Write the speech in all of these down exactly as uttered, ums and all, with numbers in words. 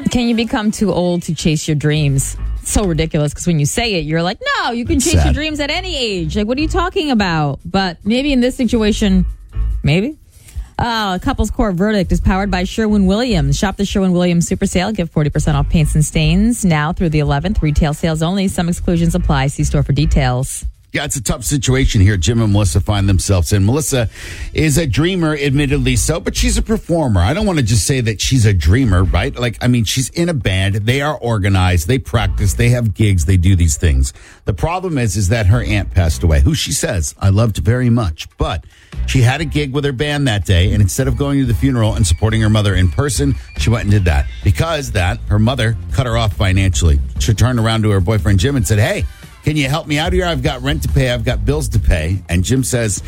Can you become too old to chase your dreams? It's so ridiculous because when you say it, you're like, no, you can chase Sad. your dreams at any age. Like, what are you talking about? But maybe in this situation, maybe. Uh, a couple's court verdict is powered by Sherwin-Williams. Shop the Sherwin-Williams Super Sale. Give forty percent off paints and stains now through the eleventh. Retail sales only. Some exclusions apply. See store for details. Yeah, it's a tough situation here Jim and Melissa find themselves in. Melissa is a dreamer, admittedly so, but she's a performer. I don't want to just say that she's a dreamer, right? Like, I mean, she's in a band. They are organized. They practice. They have gigs. They do these things. The problem is, is that her aunt passed away, who she says I loved very much. But she had a gig with her band that day, and instead of going to the funeral and supporting her mother in person, she went and did that. Because that, her mother cut her off financially. She turned around to her boyfriend, Jim, and said, hey, can you help me out here? I've got rent to pay. I've got bills to pay. And Jim says,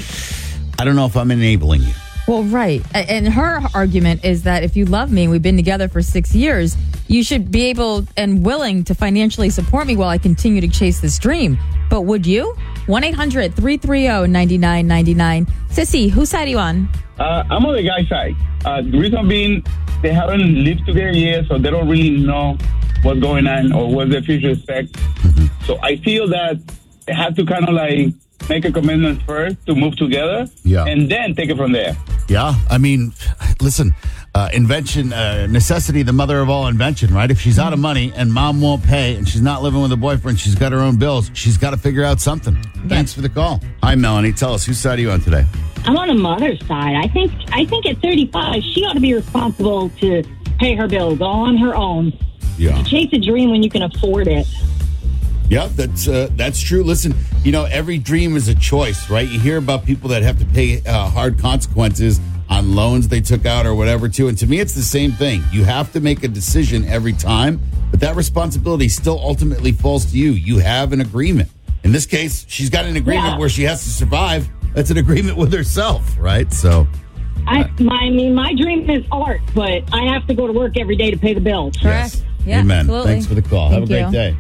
I don't know if I'm enabling you. Well, right. And her argument is that if you love me, we've been together for six years, you should be able and willing to financially support me while I continue to chase this dream. But would you? one eight hundred three three zero nine nine nine nine. Sissy, whose side are you on? Uh, I'm on the guy's side. Uh, the reason being, they haven't lived together yet, so they don't really know what's going on or what their future expects. Mm-hmm. So I feel that they have to kind of like make a commitment first to move together, yeah, and then take it from there. Yeah, I mean, listen, uh, invention, uh, necessity, the mother of all invention, right? If she's out of money and mom won't pay and she's not living with a boyfriend, she's got her own bills, she's got to figure out something. Yeah. Thanks for the call. Hi, Melanie. Tell us, whose side are you on today? I'm on a mother's side. I think I think at thirty-five, she ought to be responsible to pay her bills all on her own. Yeah. Chase a dream when you can afford it. Yeah, that's uh, that's true. Listen, you know, every dream is a choice, right? You hear about people that have to pay uh, hard consequences on loans they took out or whatever, too. And to me, it's the same thing. You have to make a decision every time, but that responsibility still ultimately falls to you. You have an agreement. In this case, she's got an agreement Yeah. where she has to survive. That's an agreement with herself, right? So, I, my, I mean, my dream is art, but I have to go to work every day to pay the bills. Correct. yes. Yeah, Amen. absolutely. Thanks for the call. Thank have a you. great day.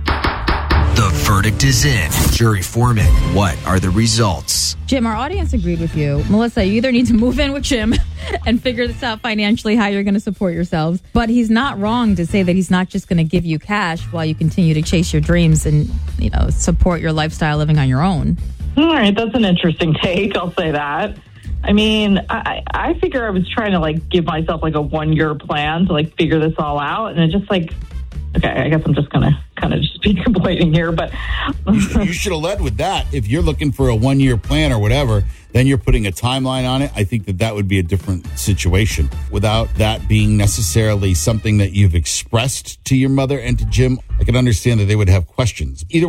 The verdict is in. Jury foreman, what are the results? Jim, our audience agreed with you. Melissa, you either need to move in with Jim and figure this out financially, how you're going to support yourselves. But he's not wrong to say that he's not just going to give you cash while you continue to chase your dreams and, you know, support your lifestyle living on your own. All right, that's an interesting take. I'll say that. I mean, I, I figure I was trying to, like, give myself, like, a one-year plan to, like, figure this all out. And it just, like, okay, I guess I'm just going to kind of just be complaining here. But you, you should have led with that. If you're looking for a one-year plan or whatever, then you're putting a timeline on it. I think that that would be a different situation without that being necessarily something that you've expressed to your mother and to Jim. I can understand that they would have questions. Either